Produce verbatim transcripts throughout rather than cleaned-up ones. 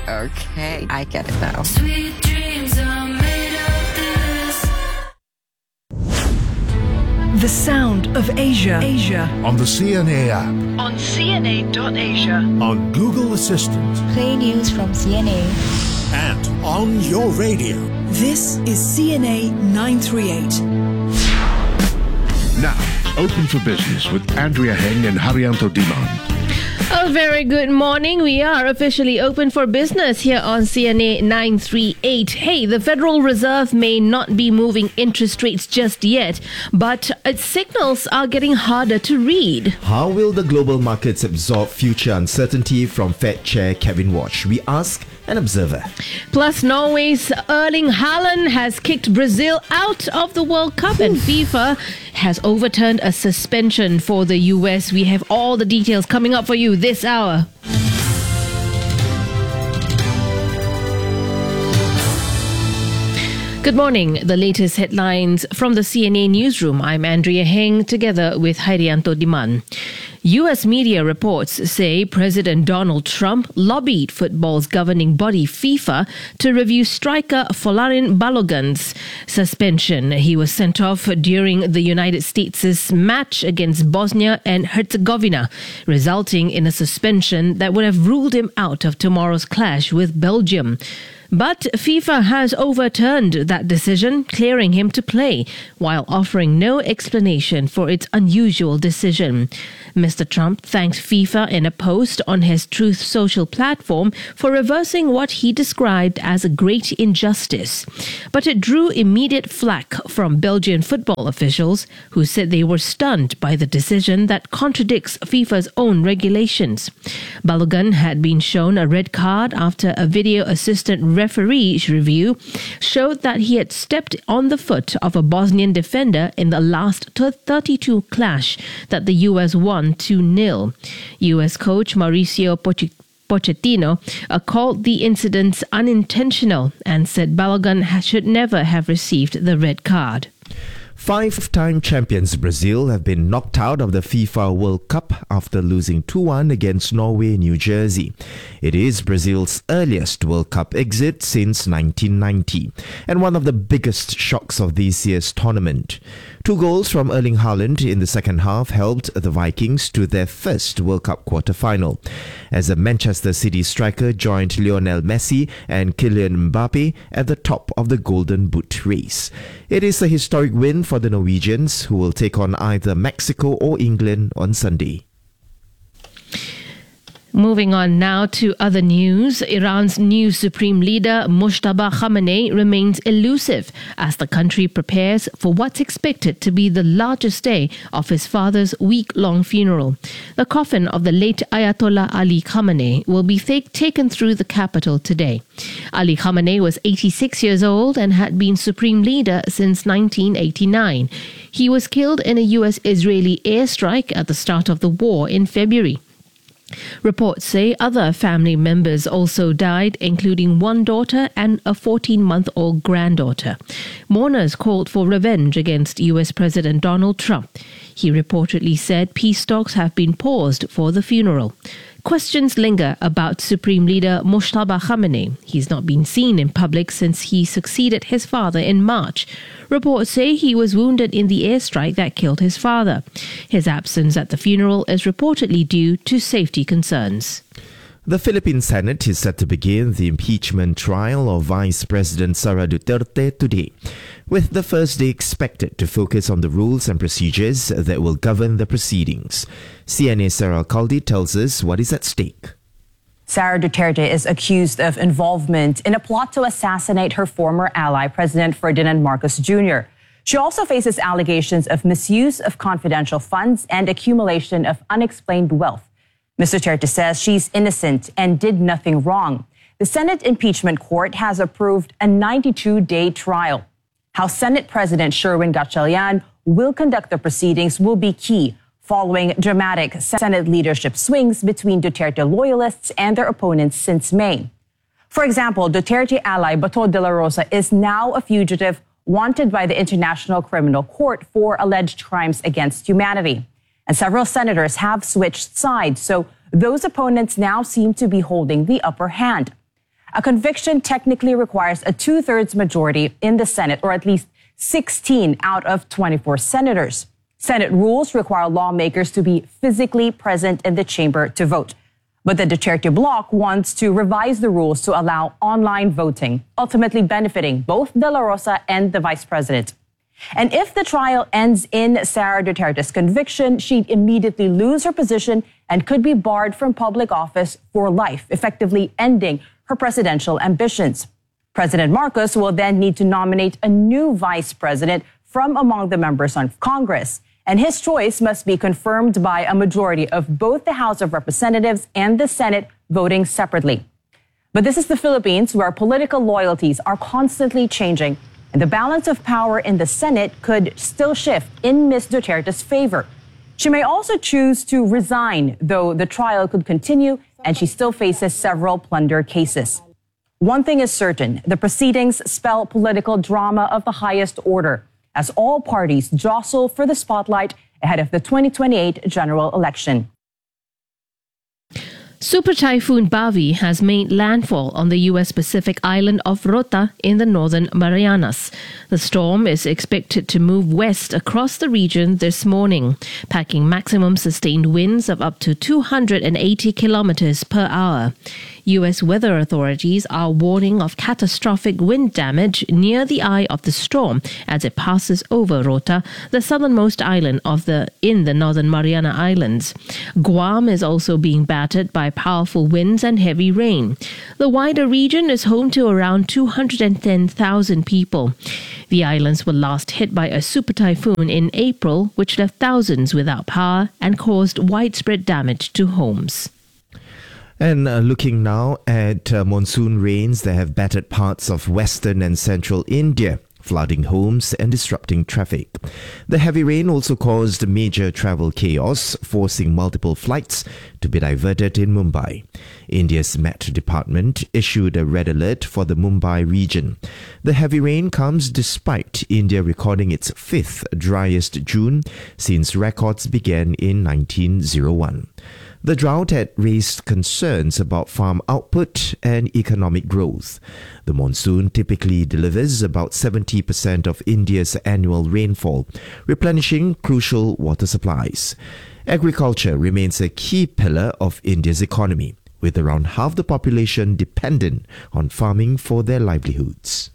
Okay, I get it now. Sweet dreams are made of this. The sound of Asia. Asia. On the C N A app. On C N A dot asia. On Google Assistant. Play news from C N A. And on your radio. This is C N A nine three eight. Now, Open for Business with Andrea Heng and Haryanto Diman. A very good morning. We are officially open for business here on C N A nine three eight. Hey, the Federal Reserve may not be moving interest rates just yet, but its signals are getting harder to read. How will the global markets absorb future uncertainty from Fed Chair Kevin Walsh? We ask an observer. Plus, Norway's Erling Haaland has kicked Brazil out of the World Cup, and FIFA has overturned a suspension for the U S. We have all the details coming up for you this hour. Good morning. The latest headlines from the C N A newsroom. I'm Andrea Heng, together with Haryanto Diman. U S media reports say President Donald Trump lobbied football's governing body FIFA to review striker Folarin Balogun's suspension. He was sent off during the United States' match against Bosnia and Herzegovina, resulting in a suspension that would have ruled him out of tomorrow's clash with Belgium. But FIFA has overturned that decision, clearing him to play, while offering no explanation for its unusual decision. Mister Trump thanked FIFA in a post on his Truth Social platform for reversing what he described as a great injustice. But it drew immediate flack from Belgian football officials, who said they were stunned by the decision that contradicts FIFA's own regulations. Balogun had been shown a red card after a video assistant referee's review showed that he had stepped on the foot of a Bosnian defender in the last thirty-two clash that the U S won two nil. U S coach Mauricio Pochettino uh, called the incidents unintentional and said Balogun ha- should never have received the red card. Five-time champions Brazil have been knocked out of the FIFA World Cup after losing two one against Norway, New Jersey. It is Brazil's earliest World Cup exit since nineteen ninety, and one of the biggest shocks of this year's tournament. Two goals from Erling Haaland in the second half helped the Vikings to their first World Cup quarter-final, as the Manchester City striker joined Lionel Messi and Kylian Mbappe at the top of the Golden Boot race. It is a historic win for the Norwegians, who will take on either Mexico or England on Sunday. Moving on now to other news. Iran's new supreme leader, Mojtaba Khamenei, remains elusive as the country prepares for what's expected to be the largest day of his father's week-long funeral. The coffin of the late Ayatollah Ali Khamenei will be th- taken through the capital today. Ali Khamenei was eighty-six years old and had been supreme leader since nineteen eighty-nine. He was killed in a U S-Israeli airstrike at the start of the war in February. Reports say other family members also died, including one daughter and a fourteen-month-old granddaughter. Mourners called for revenge against U S President Donald Trump. He reportedly said peace talks have been paused for the funeral. Questions linger about Supreme Leader Mojtaba Khamenei. He's not been seen in public since he succeeded his father in March. Reports say he was wounded in the airstrike that killed his father. His absence at the funeral is reportedly due to safety concerns. The Philippine Senate is set to begin the impeachment trial of Vice President Sara Duterte today, with the first day expected to focus on the rules and procedures that will govern the proceedings. C N A's Sarah Caldi tells us what is at stake. Sara Duterte is accused of involvement in a plot to assassinate her former ally, President Ferdinand Marcos Junior She also faces allegations of misuse of confidential funds and accumulation of unexplained wealth. Miz Duterte says she's innocent and did nothing wrong. The Senate Impeachment Court has approved a ninety-two day trial. How Senate President Sherwin Gatchalian will conduct the proceedings will be key, following dramatic Senate leadership swings between Duterte loyalists and their opponents since May. For example, Duterte ally Bato de la Rosa is now a fugitive wanted by the International Criminal Court for alleged crimes against humanity. And several senators have switched sides, so those opponents now seem to be holding the upper hand. A conviction technically requires a two-thirds majority in the Senate, or at least sixteen out of twenty-four senators. Senate rules require lawmakers to be physically present in the chamber to vote. But the Duterte bloc wants to revise the rules to allow online voting, ultimately benefiting both De La Rosa and the vice president. And if the trial ends in Sara Duterte's conviction, she'd immediately lose her position and could be barred from public office for life, effectively ending her presidential ambitions. President Marcos will then need to nominate a new vice president from among the members of Congress. And his choice must be confirmed by a majority of both the House of Representatives and the Senate voting separately. But this is the Philippines, where political loyalties are constantly changing, and the balance of power in the Senate could still shift in Miz Duterte's favor. She may also choose to resign, though the trial could continue and she still faces several plunder cases. One thing is certain, the proceedings spell political drama of the highest order, as all parties jostle for the spotlight ahead of the twenty twenty-eight general election. Super Typhoon Bavi has made landfall on the U S Pacific island of Rota in the northern Marianas. The storm is expected to move west across the region this morning, packing maximum sustained winds of up to two hundred eighty kilometers per hour. U S weather authorities are warning of catastrophic wind damage near the eye of the storm as it passes over Rota, the southernmost island of the in the northern Mariana Islands. Guam is also being battered by powerful winds and heavy rain. The wider region is home to around two hundred ten thousand people. The islands were last hit by a super typhoon in April, which left thousands without power and caused widespread damage to homes. And uh, looking now at uh, monsoon rains that have battered parts of western and central India, flooding homes and disrupting traffic. The heavy rain also caused major travel chaos, forcing multiple flights to be diverted in Mumbai. India's Met Department issued a red alert for the Mumbai region. The heavy rain comes despite India recording its fifth driest June since records began in nineteen oh one. The drought had raised concerns about farm output and economic growth. The monsoon typically delivers about seventy percent of India's annual rainfall, replenishing crucial water supplies. Agriculture remains a key pillar of India's economy, with around half the population dependent on farming for their livelihoods.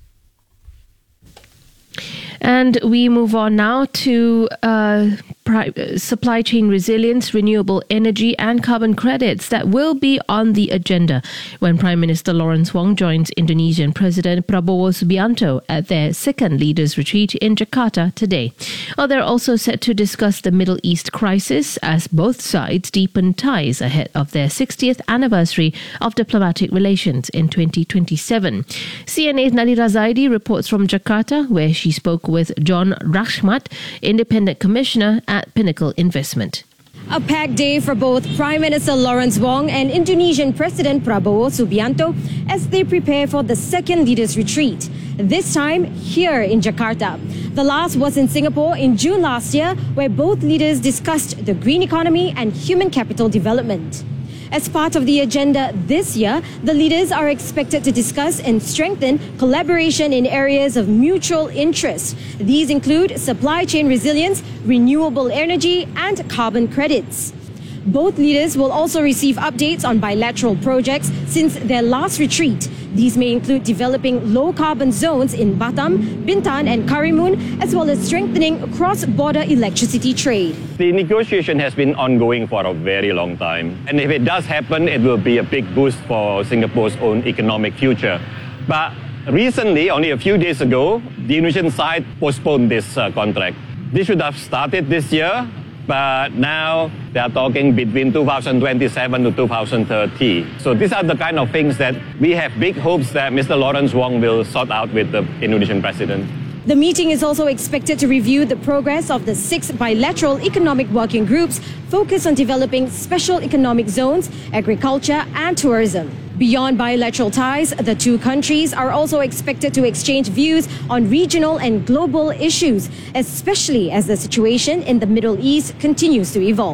And we move on now to uh, pri- supply chain resilience, renewable energy and carbon credits that will be on the agenda when Prime Minister Lawrence Wong joins Indonesian President Prabowo Subianto at their second leaders retreat in Jakarta today. Oh, they're also set to discuss the Middle East crisis as both sides deepen ties ahead of their sixtieth anniversary of diplomatic relations in twenty twenty-seven. C N A's Nadira Zaidi reports from Jakarta, where she spoke with John Rashmat, Independent Commissioner at Pinnacle Investment. A packed day for both Prime Minister Lawrence Wong and Indonesian President Prabowo Subianto as they prepare for the second leaders retreat, this time here in Jakarta. The last was in Singapore in June last year, where both leaders discussed the green economy and human capital development. As part of the agenda this year, the leaders are expected to discuss and strengthen collaboration in areas of mutual interest. These include supply chain resilience, renewable energy, and carbon credits. Both leaders will also receive updates on bilateral projects since their last retreat. These may include developing low-carbon zones in Batam, Bintan and Karimun, as well as strengthening cross-border electricity trade. The negotiation has been ongoing for a very long time. And if it does happen, it will be a big boost for Singapore's own economic future. But recently, only a few days ago, the Indonesian side postponed this uh, contract. This should have started this year, but now they are talking between two thousand twenty-seven to two thousand thirty. So these are the kind of things that we have big hopes that Mister Lawrence Wong will sort out with the Indonesian president. The meeting is also expected to review the progress of the six bilateral economic working groups focused on developing special economic zones, agriculture and tourism. Beyond bilateral ties, the two countries are also expected to exchange views on regional and global issues, especially as the situation in the Middle East continues to evolve.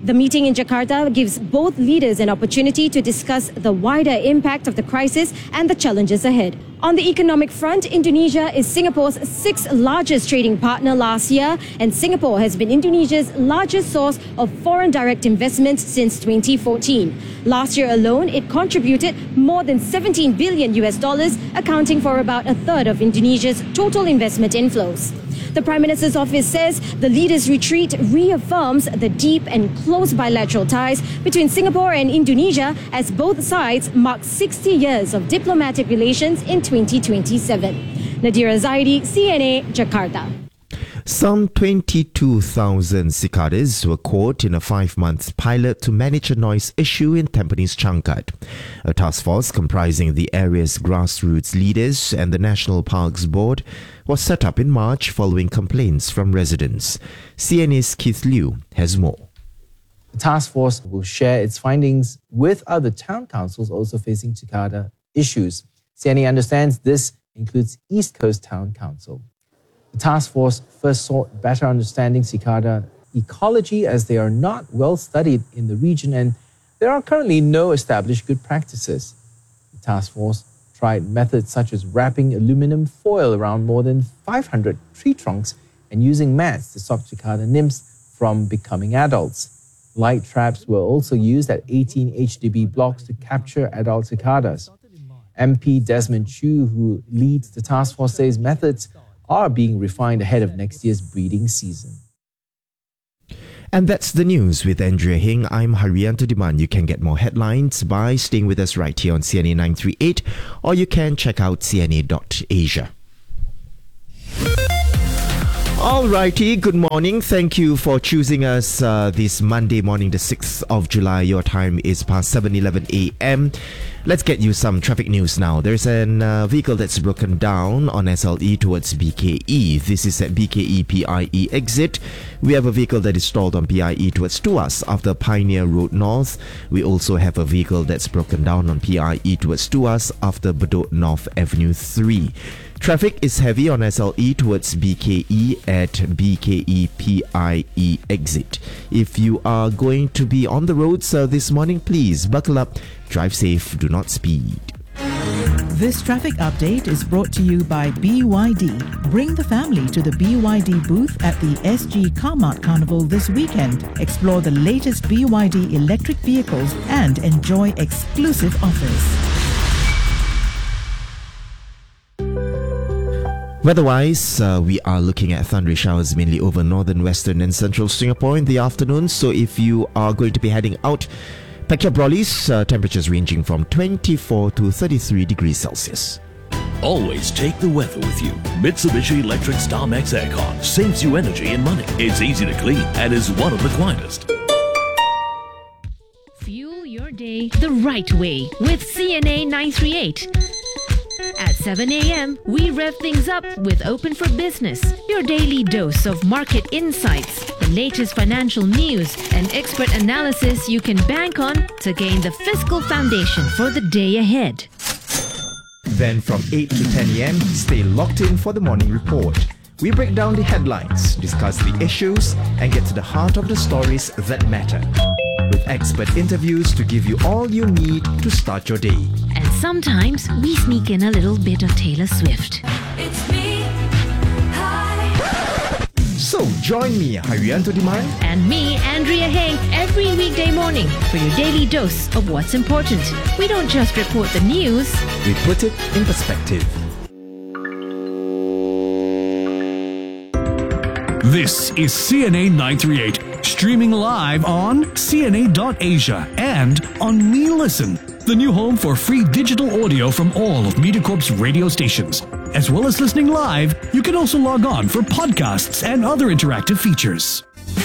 The meeting in Jakarta gives both leaders an opportunity to discuss the wider impact of the crisis and the challenges ahead. On the economic front, Indonesia is Singapore's sixth largest trading partner last year, and Singapore has been Indonesia's largest source of foreign direct investments since twenty fourteen. Last year alone, it contributed more than seventeen billion U S dollars, accounting for about a third of Indonesia's total investment inflows. The Prime Minister's office says the leaders' retreat reaffirms the deep and close bilateral ties between Singapore and Indonesia as both sides mark sixty years of diplomatic relations in twenty twenty-seven. Nadira Zaidi, C N A, Jakarta. Some twenty-two thousand cicadas were caught in a five-month pilot to manage a noise issue in Tampines Changkat. A task force comprising the area's grassroots leaders and the National Parks Board was set up in March following complaints from residents. C N A's Keith Liu has more. The task force will share its findings with other town councils also facing cicada issues. C N A understands this includes East Coast Town Council. The task force first sought better understanding cicada ecology as they are not well studied in the region and there are currently no established good practices. The task force tried methods such as wrapping aluminum foil around more than five hundred tree trunks and using mats to stop cicada nymphs from becoming adults. Light traps were also used at eighteen H D B blocks to capture adult cicadas. M P Desmond Chu, who leads the task force, says methods are being refined ahead of next year's breeding season. And that's the news with Andrea Hing. I'm Haryanto Diman. You can get more headlines by staying with us right here on C N A nine three eight, or you can check out C N A dot Asia. Alrighty, good morning. Thank you for choosing us uh, this Monday morning, the sixth of July. Your time is past seven eleven a m. Let's get you some traffic news now. There's a uh, vehicle that's broken down on S L E towards B K E. This is at B K E P I E exit. We have a vehicle that is stalled on P I E towards Tuas after Pioneer Road North. We also have a vehicle that's broken down on P I E towards Tuas after Bedok North Avenue three. Traffic is heavy on S L E towards B K E at B K E P I E exit. If you are going to be on the roads uh, this morning, please buckle up, drive safe, do not speed. This traffic update is brought to you by B Y D. Bring the family to the B Y D booth at the S G Carmart Carnival this weekend. Explore the latest B Y D electric vehicles and enjoy exclusive offers. Weather-wise, uh, we are looking at thundery showers mainly over northern, western and central Singapore in the afternoon. So if you are going to be heading out, pack your brollies, uh, temperatures ranging from twenty-four to thirty-three degrees Celsius. Always take the weather with you. Mitsubishi Electric StarMax Aircon saves you energy and money. It's easy to clean and is one of the quietest. Fuel your day the right way with C N A nine three eight. At seven a m, we rev things up with Open for Business, your daily dose of market insights, the latest financial news, and expert analysis you can bank on to gain the fiscal foundation for the day ahead. Then from eight to ten a m, stay locked in for the morning report. We break down the headlines, discuss the issues, and get to the heart of the stories that matter. With expert interviews to give you all you need to start your day. And sometimes we sneak in a little bit of Taylor Swift. It's me. Hi. So join me, Haryanto Diman, And me, Andrea Heng, every weekday morning for your daily dose of what's important. We don't just report the news. we put it in perspective. This is C N A nine three eight, streaming live on C N A dot Asia and on Me Listen, the new home for free digital audio from all of MediaCorp's radio stations. As well as listening live, you can also log on for podcasts and other interactive features.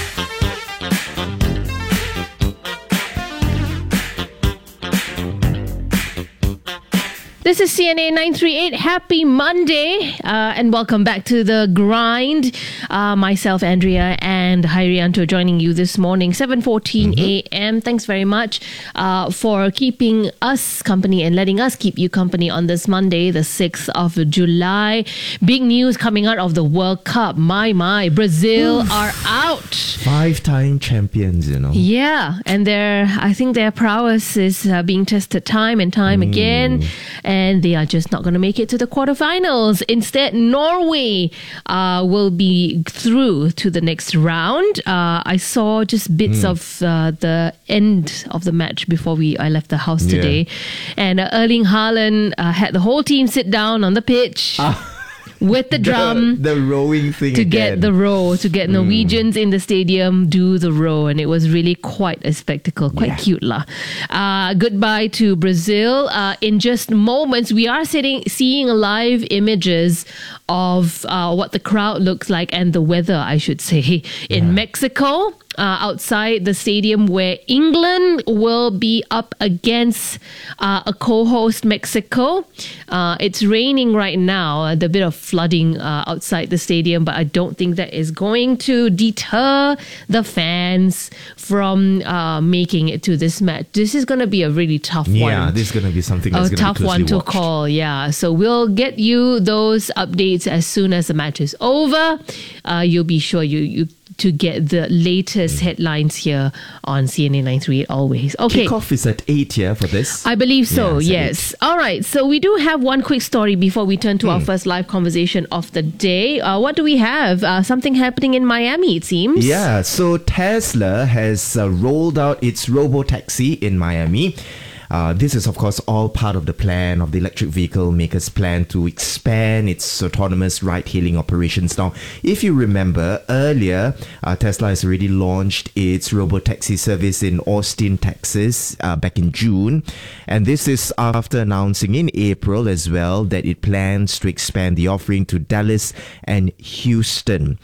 This is C N A nine three eight. Happy Monday uh, and welcome back to The Grind. Uh, myself, Andrea, and Haryanto joining you this morning, seven fourteen a m. Thanks very much uh, for keeping us company and letting us keep you company on this Monday, the sixth of July. Big news coming out of the World Cup. My, my, Brazil Oof. are out. out. Five-time champions, you know. Yeah, and their I think their prowess is uh, being tested time and time Mm. again, and they are just not going to make it to the quarterfinals. Instead, Norway uh, will be through to the next round. Uh, I saw just bits Mm. of uh, the end of the match before we I left the house Yeah. today, and uh, Erling Haaland uh, had the whole team sit down on the pitch. With the drum, the, the rowing thing to again. get the row, to get Norwegians in the stadium do the row, and it was really quite a spectacle, quite Yeah. cute lah. Uh, goodbye to Brazil. Uh, in just moments, we are sitting, seeing live images of uh, what the crowd looks like and the weather, I should say, in Mexico. Uh, outside the stadium where England will be up against uh, a co-host Mexico. Uh, it's raining right now, a bit of flooding uh, outside the stadium, but I don't think that is going to deter the fans from uh, making it to this match. This is going to be a really tough one. Yeah, this is going to be something that's A going to tough be one closely to watched. call, yeah. So we'll get you those updates as soon as the match is over. Uh, you'll be sure you you to get the latest headlines here on C N A nine three eight always. Okay. Kickoff is at eight, yeah, for this? I believe so, Yeah, it's at yes. All right, so we do have one quick story before we turn to our Hmm. first live conversation of the day. Uh, what do we have? Uh, something happening in Miami, it seems. Yeah, so Tesla has uh, rolled out its robo-taxi in Miami. Uh, this is, of course, all part of the plan of the electric vehicle makers' plan to expand its autonomous ride-hailing operations. Now, if you remember, earlier, uh, Tesla has already launched its robo-taxi service in Austin, Texas, uh, back in June. And this is after announcing in April as well that it plans to expand the offering to Dallas and Houston.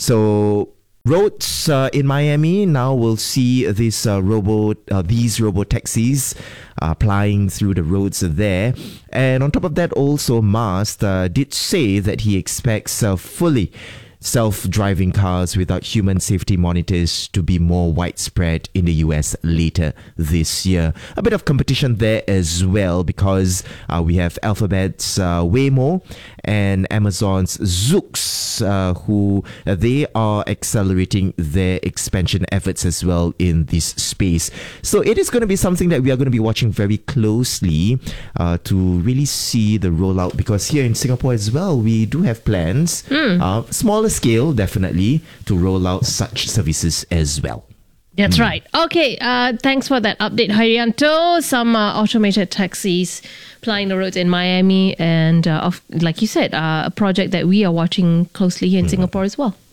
So roads uh, in Miami now will see this uh, robo uh, these robo taxis uh, plying through the roads there. And on top of that, also Musk uh, did say that he expects uh, fully self-driving cars without human safety monitors to be more widespread in the U S later this year. A bit of competition there as well, because uh, we have Alphabet's uh, Waymo and Amazon's Zoox, uh, who uh, they are accelerating their expansion efforts as well in this space. So it is going to be something that we are going to be watching very closely uh, to really see the rollout, because here in Singapore as well, we do have plans, Hmm. uh, smaller scale definitely, to roll out such services as well. That's right. Okay, uh, thanks for that update, Haryanto. Some uh, automated taxis plying the roads in Miami, and uh, of, like you said, uh, a project that we are watching closely here in Singapore as well.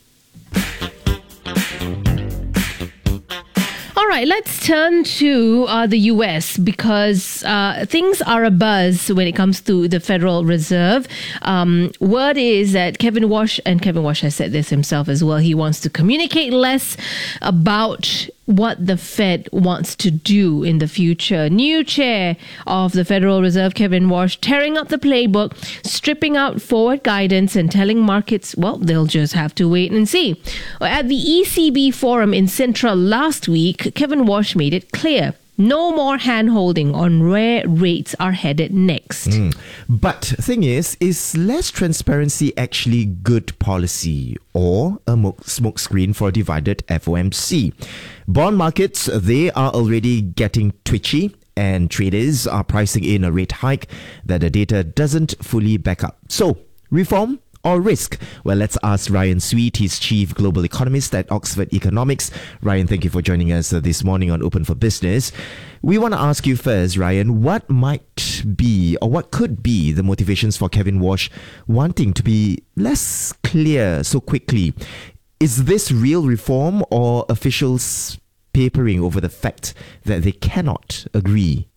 All right, let's turn to uh, the U S, because uh, things are abuzz when it comes to the Federal Reserve. Um, word is that Kevin Walsh, and Kevin Walsh has said this himself as well, he wants to communicate less about what the Fed wants to do in the future. New chair of the Federal Reserve, Kevin Walsh, tearing up the playbook, stripping out forward guidance and telling markets, well, they'll just have to wait and see. At the E C B forum in Sintra last week, Kevin Walsh made it clear. No more hand-holding on where rates are headed next. Mm. But thing is, is less transparency actually good policy or a mo- smokescreen for a divided F O M C? Bond markets, they are already getting twitchy, and traders are pricing in a rate hike that the data doesn't fully back up. So, reform or risk? Well, let's ask Ryan Sweet. He's Chief Global Economist at Oxford Economics. Ryan, thank you for joining us uh, this morning on Open for Business. We want to ask you first, Ryan, what might be or what could be the motivations for Kevin Walsh wanting to be less clear so quickly? Is this real reform or officials papering over the fact that they cannot agree?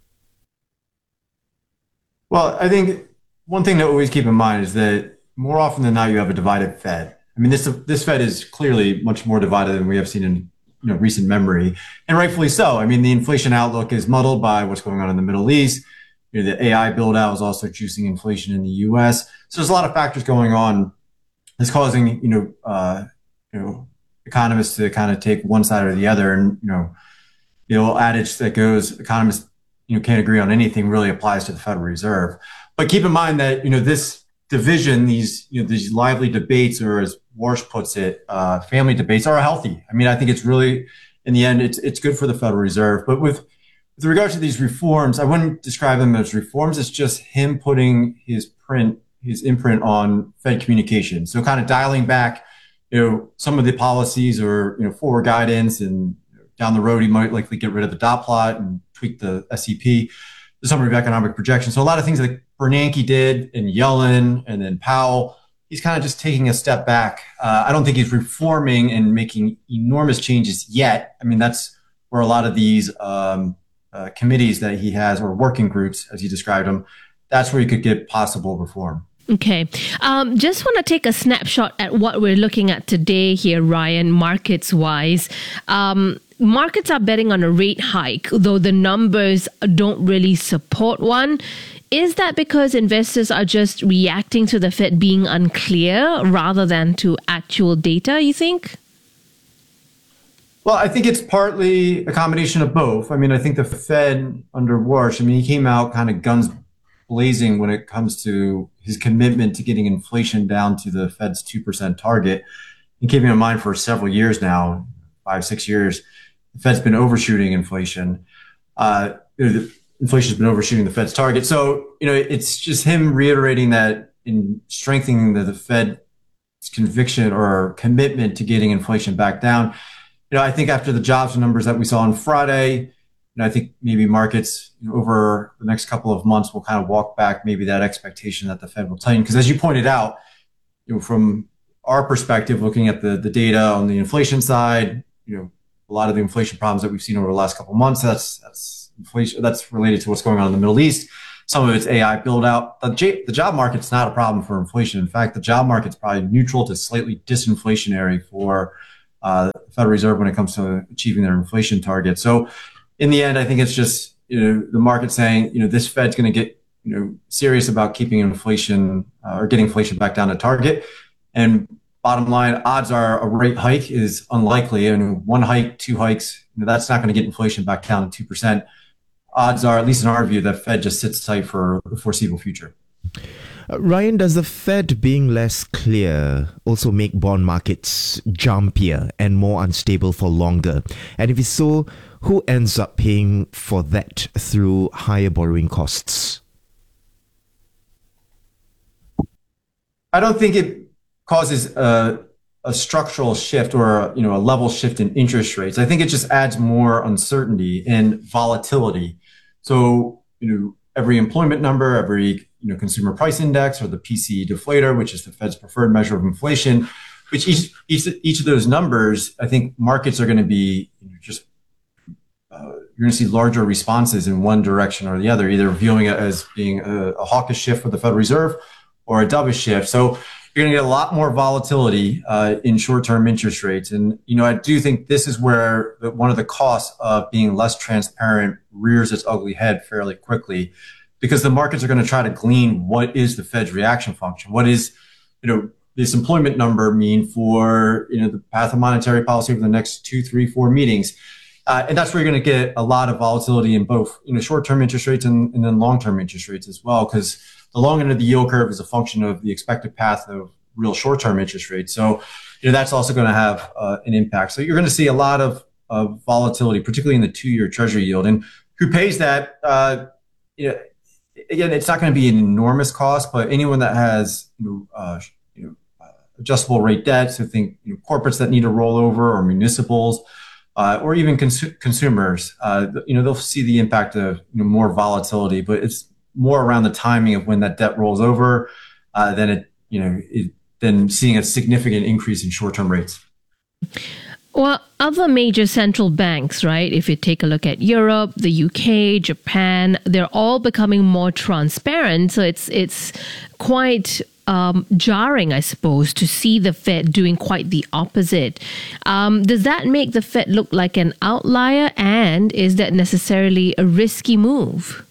Well, I think one thing to always keep in mind is that more often than not, you have a divided Fed. I mean, this this Fed is clearly much more divided than we have seen in you know recent memory, and rightfully so. I mean, the inflation outlook is muddled by what's going on in the Middle East. You know, the A I build out is also juicing inflation in the U S. So there's a lot of factors going on that's causing you know uh, you know economists to kind of take one side or the other, and you know the old adage that goes, economists you know can't agree on anything really applies to the Federal Reserve. But keep in mind that you know this division, these you know these lively debates, or as Warsh puts it, uh, family debates, are healthy. I mean, I think it's really, in the end, it's it's good for the Federal Reserve. But with with regard to these reforms, I wouldn't describe them as reforms. It's just him putting his print, his imprint on Fed communication. So kind of dialing back, you know, some of the policies or you know forward guidance, and down the road he might likely get rid of the dot plot and tweak the S E P, the Summary of Economic Projections. So a lot of things that Bernanke did, and Yellen, and then Powell, he's kind of just taking a step back. Uh, I don't think he's reforming and making enormous changes yet. I mean, that's where a lot of these um, uh, committees that he has, or working groups, as he described them, that's where you could get possible reform. Okay. Um, just want to take a snapshot at what we're looking at today here, Ryan, markets-wise. Um, markets are betting on a rate hike, though the numbers don't really support one. Is that because investors are just reacting to the Fed being unclear rather than to actual data, you think? Well, I think it's partly a combination of both. I mean, I think the Fed under Warsh, I mean, he came out kind of guns blazing when it comes to his commitment to getting inflation down to the Fed's two percent target. And keeping in mind for several years now, five, six years, the Fed's been overshooting inflation. Uh, the, Inflation has been overshooting the Fed's target. So, you know, it's just him reiterating that in strengthening the, the Fed's conviction or commitment to getting inflation back down. You know, I think after the jobs numbers that we saw on Friday, you know, I think maybe markets over the next couple of months will kind of walk back maybe that expectation that the Fed will tighten. Because as you pointed out, you know, from our perspective, looking at the, the data on the inflation side, you know, a lot of the inflation problems that we've seen over the last couple of months, that's, that's, inflation that's related to what's going on in the Middle East. Some of it's A I build out. The, J, the job market's not a problem for inflation. In fact, the job market's probably neutral to slightly disinflationary for uh, the Federal Reserve when it comes to achieving their inflation target. So in the end, I think it's just, you know, the market saying, you know, this Fed's going to get, you know, serious about keeping inflation uh, or getting inflation back down to target. And bottom line, odds are a rate hike is unlikely. And one hike, two hikes, you know, that's not going to get inflation back down to two percent. Odds are, at least in our view, that Fed just sits tight for the foreseeable future. Uh, Ryan, does the Fed being less clear also make bond markets jumpier and more unstable for longer? And if so, who ends up paying for that through higher borrowing costs? I don't think it causes a, a structural shift or you know a level shift in interest rates. I think it just adds more uncertainty and volatility. So, you know, every employment number, every, you know, consumer price index, or the P C E deflator, which is the Fed's preferred measure of inflation, which each, each, each of those numbers, I think markets are going to be you know, just, uh, you're going to see larger responses in one direction or the other, either viewing it as being a, a hawkish shift for the Federal Reserve or a dovish shift. So you're going to get a lot more volatility uh, in short-term interest rates. And, you know, I do think this is where the, one of the costs of being less transparent rears its ugly head fairly quickly, because the markets are going to try to glean what is the Fed's reaction function. What is, you know, this employment number mean for, you know, the path of monetary policy over the next two, three, four meetings. Uh, and that's where you're going to get a lot of volatility in both, you know, short-term interest rates and, and then long-term interest rates as well, because the long end of the yield curve is a function of the expected path of real short-term interest rates. So, you know, that's also going to have uh, an impact. So you're going to see a lot of, of volatility, particularly in the two-year Treasury yield. And who pays that? Uh, you know, again, it's not going to be an enormous cost, but anyone that has, you know, uh, you know uh, adjustable rate debt, so think you know, corporates that need to roll over, or municipals, uh, or even cons- consumers, uh, you know, they'll see the impact of you know, more volatility, but it's more around the timing of when that debt rolls over uh, than it, you know, it, than seeing a significant increase in short-term rates. Well, other major central banks, right? If you take a look at Europe, the U K, Japan, they're all becoming more transparent. So it's it's quite um, jarring, I suppose, to see the Fed doing quite the opposite. Um, does that make the Fed look like an outlier? And is that necessarily a risky move?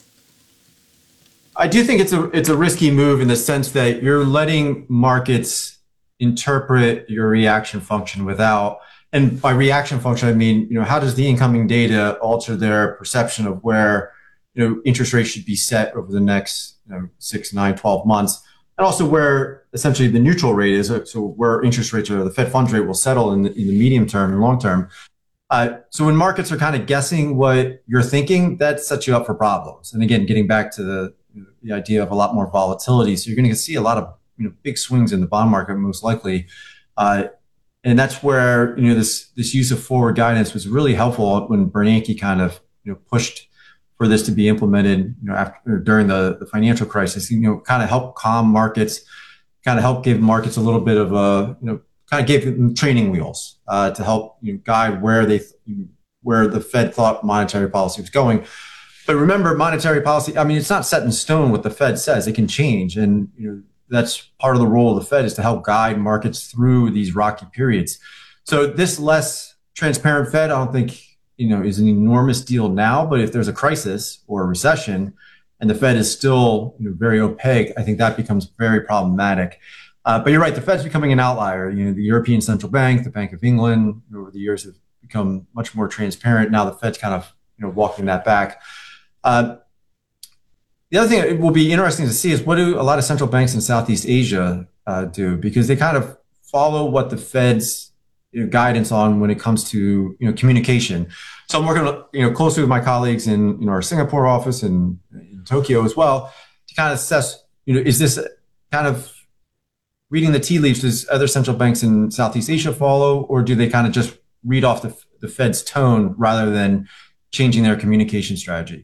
I do think it's a it's a risky move in the sense that you're letting markets interpret your reaction function without, and by reaction function I mean, you know, how does the incoming data alter their perception of where, you know, interest rates should be set over the next, you know, six, nine, twelve months? and also where essentially the neutral rate is, so where interest rates or the Fed funds rate will settle in the, in the medium term and long term. Uh, so when markets are kind of guessing what you're thinking, that sets you up for problems. And again, getting back to the, the idea of a lot more volatility. So you're going to see a lot of you know big swings in the bond market, most likely. Uh, and that's where you know this this use of forward guidance was really helpful when Bernanke kind of you know pushed for this to be implemented, you know, after during the, the financial crisis, you know, kind of help calm markets, kind of help give markets a little bit of a, you know, kind of gave them training wheels uh, to help you know, guide where they, where the Fed thought monetary policy was going. But remember, monetary policy, I mean, it's not set in stone what the Fed says. It can change, and you know, that's part of the role of the Fed is to help guide markets through these rocky periods. So this less transparent Fed, I don't think, you know, is an enormous deal now, but if there's a crisis or a recession and the Fed is still you know, very opaque, I think that becomes very problematic. Uh, but you're right, the Fed's becoming an outlier. You know, the European Central Bank, the Bank of England, over the years have become much more transparent. Now the Fed's kind of, you know, walking that back. Uh, the other thing it will be interesting to see is what do a lot of central banks in Southeast Asia uh, do, because they kind of follow what the Fed's You know, guidance on when it comes to you know communication. So I'm working you know closely with my colleagues in you know our Singapore office and in Tokyo as well to kind of assess you know is this kind of reading the tea leaves? Does other central banks in Southeast Asia follow, or do they kind of just read off the the Fed's tone rather than changing their communication strategy?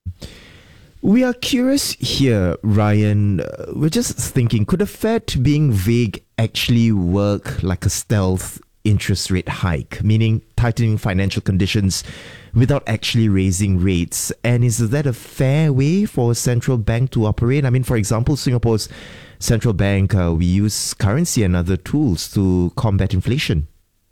We are curious here, Ryan. Uh, we're just thinking, could a Fed being vague actually work like a stealth interest rate hike, meaning tightening financial conditions without actually raising rates? And is that a fair way for a central bank to operate? I mean, for example, Singapore's central bank, uh, we use currency and other tools to combat inflation.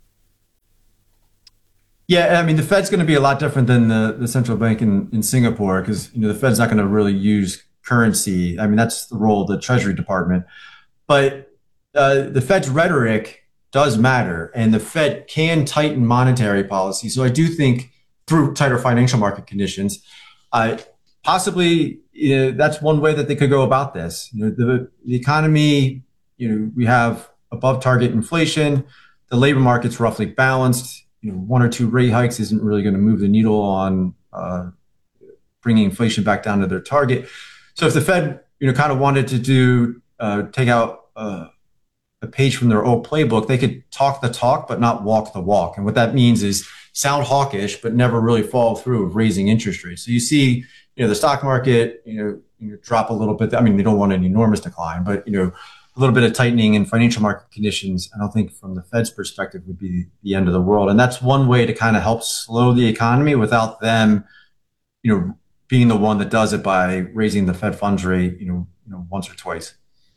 Yeah, I mean, the Fed's going to be a lot different than the, the central bank in, in Singapore because, you know, the Fed's not going to really use currency. I mean, that's the role of the Treasury Department. But uh, the Fed's rhetoric does matter, and the Fed can tighten monetary policy. So I do think through tighter financial market conditions, uh, possibly you know, that's one way that they could go about this. You know, the, the economy, you know, we have above target inflation, the labor market's roughly balanced. You know, one or two rate hikes isn't really going to move the needle on uh, bringing inflation back down to their target. So if the Fed, you know, kind of wanted to do uh, take out uh, a page from their old playbook, they could talk the talk but not walk the walk. And what that means is sound hawkish but never really follow through of raising interest rates. So you see, you know, the stock market, you know, you know, drop a little bit. I mean, they don't want an enormous decline, but you know, a little bit of tightening in financial market conditions, I don't think from the Fed's perspective would be the end of the world. And that's one way to kind of help slow the economy without them, you know, being the one that does it by raising the Fed funds rate, you know, you know, once or twice.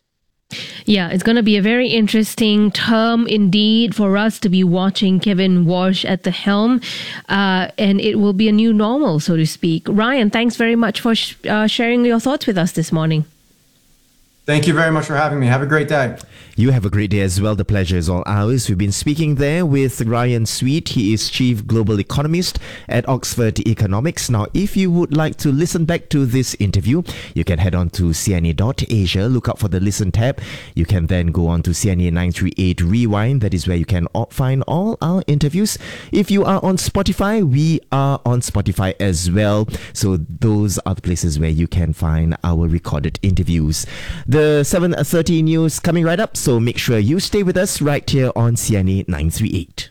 Yeah, it's going to be a very interesting term indeed for us to be watching Kevin Walsh at the helm. Uh, and it will be a new normal, so to speak. Ryan, thanks very much for sh- uh, sharing your thoughts with us this morning. Thank you very much for having me. Have a great day. You have a great day as well. The pleasure is all ours. We've been speaking there with Ryan Sweet. He is Chief Global Economist at Oxford Economics. Now, if you would like to listen back to this interview, you can head on to C N A dot Asia. Look out for the Listen tab. You can then go on to C N A nine three eight Rewind. That is where you can find all our interviews. If you are on Spotify, we are on Spotify as well. So those are the places where you can find our recorded interviews. The seven thirty news coming right up, so make sure you stay with us right here on C N A nine three eight.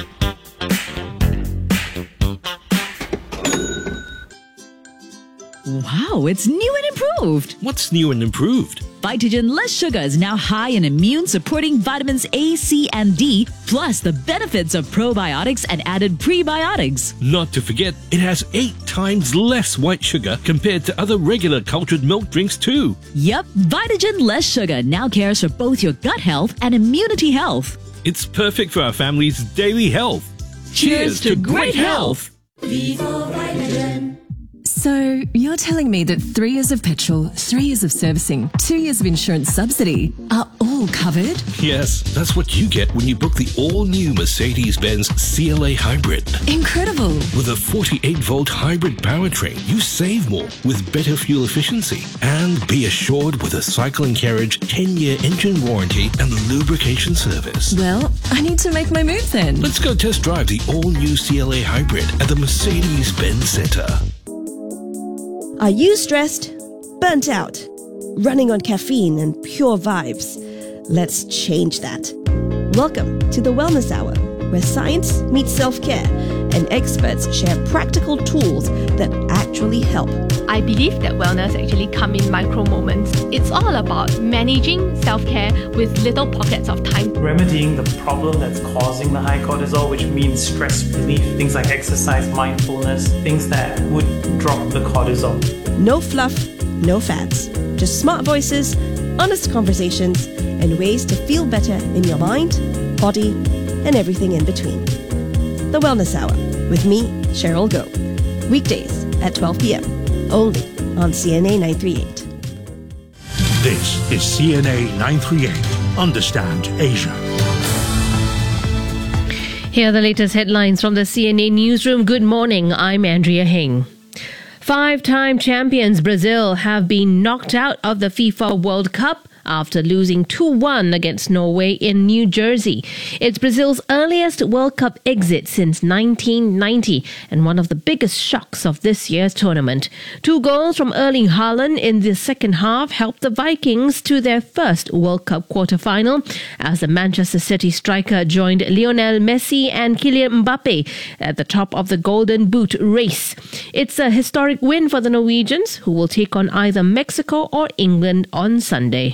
Wow, it's new and improved. What's new and improved? Vitagen Less Sugar is now high in immune-supporting vitamins A, C, and D, plus the benefits of probiotics and added prebiotics. Not to forget, it has eight times less white sugar compared to other regular cultured milk drinks too. Yep, Vitagen Less Sugar now cares for both your gut health and immunity health. It's perfect for our family's daily health. Cheers, Cheers to, to great health. Vivo Vitagen. So you're telling me that three years of petrol, three years of servicing, two years of insurance subsidy are all covered? Yes, that's what you get when you book the all-new Mercedes-Benz C L A Hybrid. Incredible. With a forty-eight volt hybrid powertrain, you save more with better fuel efficiency. And be assured with a cycle and carriage ten year engine warranty and lubrication service. Well, I need to make my move then. Let's go test drive the all-new C L A Hybrid at the Mercedes-Benz Center. Are you stressed? Burnt out? Running on caffeine and pure vibes? Let's change that. Welcome to the Wellness Hour, where science meets self-care and experts share practical tools that actually help. I believe that wellness actually comes in micro moments. It's all about managing self-care with little pockets of time. Remedying the problem that's causing the high cortisol, which means stress relief, things like exercise, mindfulness, things that would drop the cortisol. No fluff, no fads. Just smart voices, honest conversations, and ways to feel better in your mind, body, and everything in between. The Wellness Hour with me, Cheryl Go. Weekdays at twelve p.m. only on C N A nine thirty-eight. This is C N A nine thirty-eight. Understand Asia. Here are the latest headlines from the C N A newsroom. Good morning. I'm Andrea Hing. Five-time champions Brazil have been knocked out of the FIFA World Cup after losing two one against Norway in New Jersey. It's Brazil's earliest World Cup exit since nineteen ninety and one of the biggest shocks of this year's tournament. Two goals from Erling Haaland in the second half helped the Vikings to their first World Cup quarter-final as the Manchester City striker joined Lionel Messi and Kylian Mbappe at the top of the Golden Boot race. It's a historic win for the Norwegians, who will take on either Mexico or England on Sunday.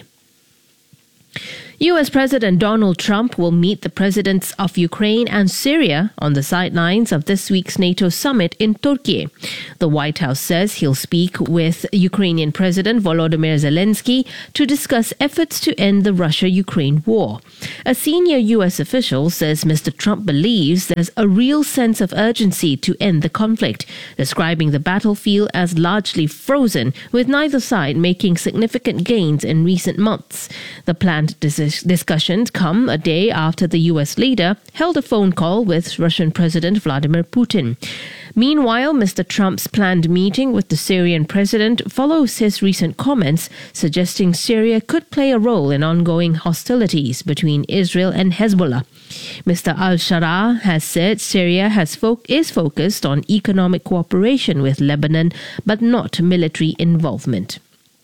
U S President Donald Trump will meet the presidents of Ukraine and Syria on the sidelines of this week's NATO summit in Turkey. The White House says he'll speak with Ukrainian President Volodymyr Zelensky to discuss efforts to end the Russia-Ukraine war. A senior U S official says Mister Trump believes there's a real sense of urgency to end the conflict, describing the battlefield as largely frozen, with neither side making significant gains in recent months. The planned decision Discussions come a day after the U S leader held a phone call with Russian President Vladimir Putin. Meanwhile, Mister Trump's planned meeting with the Syrian president follows his recent comments suggesting Syria could play a role in ongoing hostilities between Israel and Hezbollah. Mister al-Shara has said Syria has fo- is focused on economic cooperation with Lebanon, but not military involvement.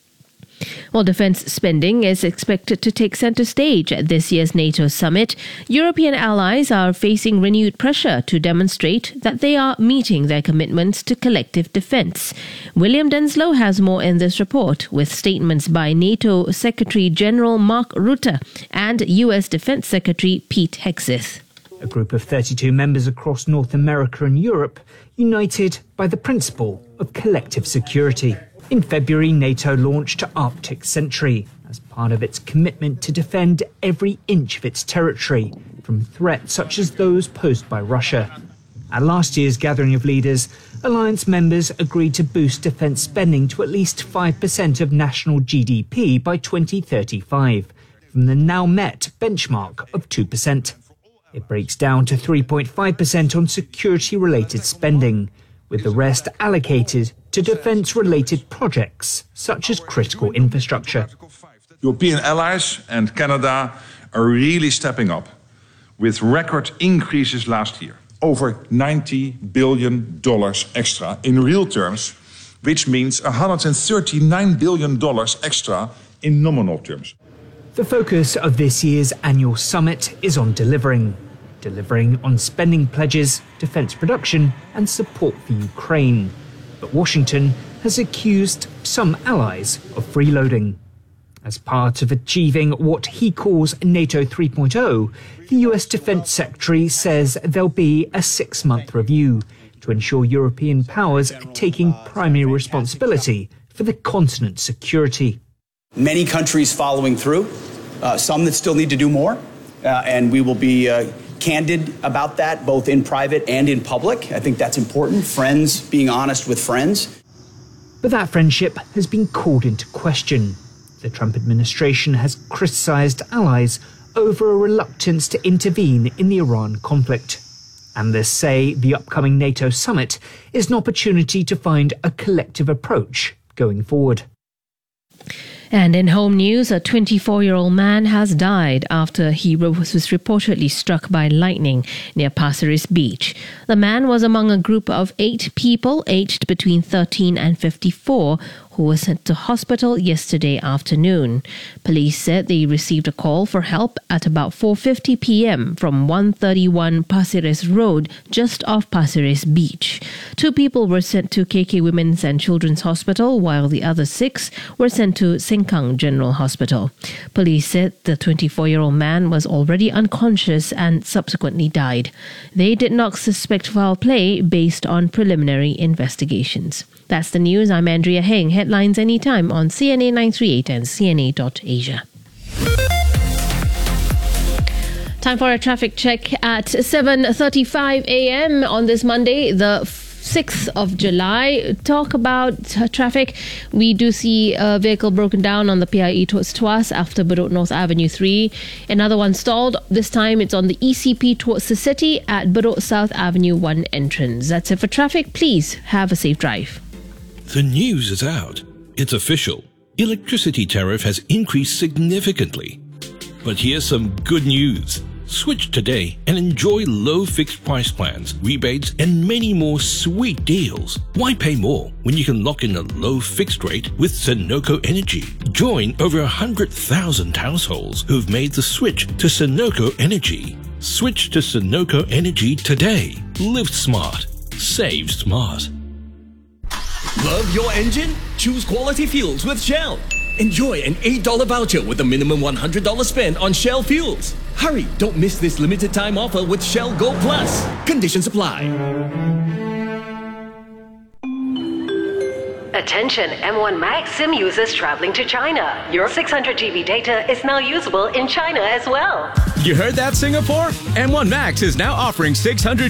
While defence spending is expected to take centre stage at this year's NATO summit, European allies are facing renewed pressure to demonstrate that they are meeting their commitments to collective defence. William Denslow has more in this report, with statements by NATO Secretary-General Mark Rutte and U S Defence Secretary Pete Hegseth. A group of thirty-two members across North America and Europe, united by the principle of collective security. In February, NATO launched Arctic Sentry as part of its commitment to defend every inch of its territory from threats such as those posed by Russia. At last year's gathering of leaders, alliance members agreed to boost defence spending to at least five percent of national G D P by twenty thirty-five, from the now met benchmark of two percent. It breaks down to three point five percent on security-related spending, with the rest allocated to defence-related projects, such as critical infrastructure. European allies and Canada are really stepping up, with record increases last year. Over ninety billion dollars extra in real terms, which means one hundred thirty-nine billion dollars extra in nominal terms. The focus of this year's annual summit is on delivering. Delivering on spending pledges, defence production and support for Ukraine. But Washington has accused some allies of freeloading. As part of achieving what he calls NATO three point oh, the U S Defence Secretary says there'll be a six-month review to ensure European powers are taking primary responsibility for the continent's security. Many countries following through, uh, some that still need to do more, uh, and we will be uh, candid about that, both in private and in public. I think that's important. Friends, being honest with friends. But that friendship has been called into question. The Trump administration has criticized allies over a reluctance to intervene in the Iran conflict. Analysts say the upcoming NATO summit is an opportunity to find a collective approach going forward. And in home news, a twenty-four-year-old man has died after he was reportedly struck by lightning near Pasir Ris Beach. The man was among a group of eight people aged between thirteen and fifty-four who were sent to hospital yesterday afternoon. Police said they received a call for help at about four fifty p.m. from one thirty-one Pasir Ris Road, just off Pasir Ris Beach. Two people were sent to K K Women's and Children's Hospital, while the other six were sent to Sengkang General Hospital. Police said the twenty-four-year-old man was already unconscious and subsequently died. They did not suspect foul play based on preliminary investigations. That's the news. I'm Andrea Heng. Headlines anytime on C N A nine thirty-eight and C N A dot Asia. Time for a traffic check at seven thirty-five a.m. on this Monday, the sixth of July. Talk about uh, traffic. We do see a vehicle broken down on the P I E towards Tuas after Bedok North Avenue three. Another one stalled. This time it's on the E C P towards the city at Bedok South Avenue one entrance. That's it for traffic. Please have a safe drive. The news is out. It's official. Electricity tariff has increased significantly. But here's some good news. Switch today and enjoy low fixed price plans, rebates, and many more sweet deals. Why pay more when you can lock in a low fixed rate with Sunoco Energy? Join over one hundred thousand households who've made the switch to Sunoco Energy. Switch to Sunoco Energy today. Live smart. Save smart. Love your engine? Choose quality fuels with Shell. Enjoy an eight dollars voucher with a minimum one hundred dollars spent on Shell fuels. Hurry, don't miss this limited time offer with Shell Go Plus. Conditions apply. Attention M one Max SIM users traveling to China. Your six hundred gigabyte data is now usable in China as well. You heard that, Singapore? M one Max is now offering six hundred